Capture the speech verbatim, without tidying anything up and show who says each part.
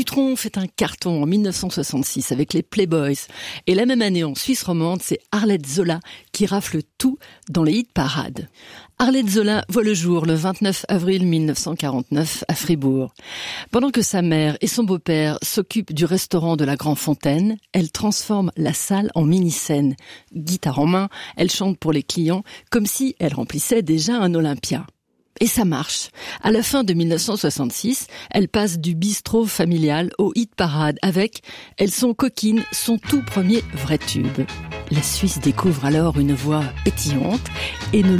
Speaker 1: Neutron fait un carton en mille neuf cent soixante-six avec les Playboys. Et la même année en Suisse romande, c'est Arlette Zola qui rafle tout dans les hit parades. Arlette Zola voit le jour le vingt-neuf avril mille neuf cent quarante-neuf à Fribourg. Pendant que sa mère et son beau-père s'occupent du restaurant de la Grand Fontaine, elle transforme la salle en mini-scène. Guitare en main, elle chante pour les clients comme si elle remplissait déjà un Olympia. Et ça marche. À la fin de mille neuf cent soixante-six, elle passe du bistrot familial au hit parade avec « Elles sont coquines », son tout premier vrai tube. La Suisse découvre alors une voix pétillante et ne